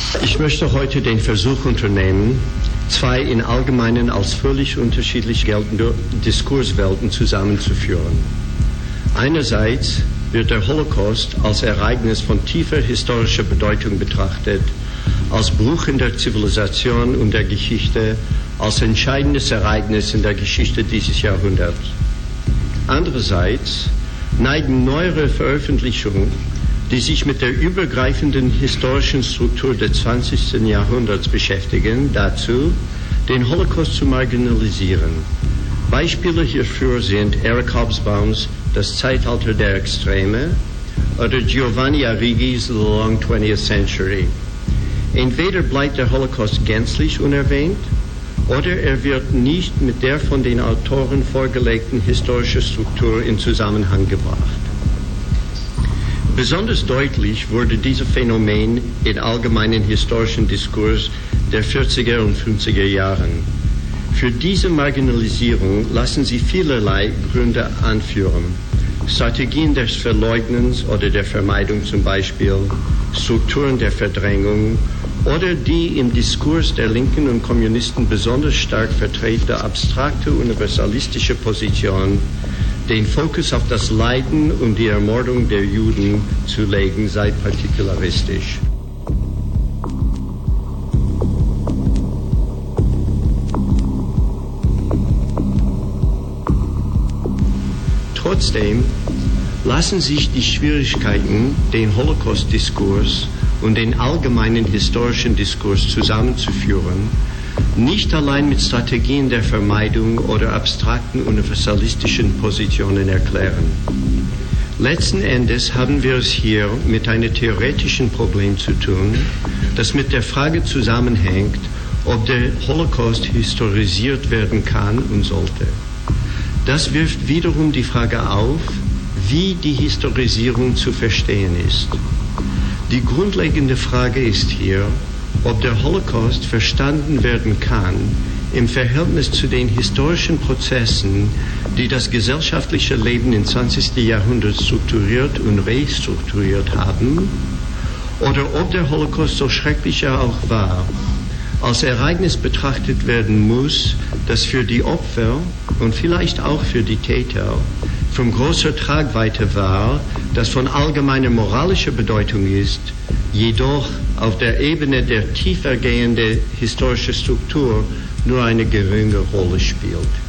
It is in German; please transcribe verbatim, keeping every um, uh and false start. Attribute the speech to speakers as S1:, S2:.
S1: Ich möchte heute den Versuch unternehmen, zwei in Allgemeinen als völlig unterschiedlich geltende Diskurswelten zusammenzuführen. Einerseits wird der Holocaust als Ereignis von tiefer historischer Bedeutung betrachtet, als Bruch in der Zivilisation und der Geschichte, als entscheidendes Ereignis in der Geschichte dieses Jahrhunderts. Andererseits neigen neuere Veröffentlichungen, die sich mit der übergreifenden historischen Struktur des zwanzigsten Jahrhunderts beschäftigen, dazu, den Holocaust zu marginalisieren. Beispiele hierfür sind Eric Hobsbawms Das Zeitalter der Extreme oder Giovanni Arrighi's The Long twentieth Century. Entweder bleibt der Holocaust gänzlich unerwähnt, oder er wird nicht mit der von den Autoren vorgelegten historischen Struktur in Zusammenhang gebracht. Besonders deutlich wurde dieses Phänomen im allgemeinen historischen Diskurs der vierziger und fünfziger Jahren. Für diese Marginalisierung lassen sich vielerlei Gründe anführen. Strategien des Verleugnens oder der Vermeidung zum Beispiel, Strukturen der Verdrängung oder die im Diskurs der Linken und Kommunisten besonders stark vertretene abstrakte universalistische Position, den Fokus auf das Leiden und die Ermordung der Juden zu legen, sei partikularistisch. Trotzdem lassen sich die Schwierigkeiten, den Holocaust-Diskurs und den allgemeinen historischen Diskurs zusammenzuführen, nicht allein mit Strategien der Vermeidung oder abstrakten universalistischen Positionen erklären. Letzten Endes haben wir es hier mit einem theoretischen Problem zu tun, das mit der Frage zusammenhängt, ob der Holocaust historisiert werden kann und sollte. Das wirft wiederum die Frage auf, wie die Historisierung zu verstehen ist. Die grundlegende Frage ist hier, ob der Holocaust verstanden werden kann im Verhältnis zu den historischen Prozessen, die das gesellschaftliche Leben im zwanzigsten Jahrhundert strukturiert und restrukturiert haben, oder ob der Holocaust, so schrecklich er auch war, als Ereignis betrachtet werden muss, das für die Opfer und vielleicht auch für die Täter von großer Tragweite war, das von allgemeiner moralischer Bedeutung ist, jedoch auf der Ebene der tiefergehenden historischen Struktur nur eine geringe Rolle spielt.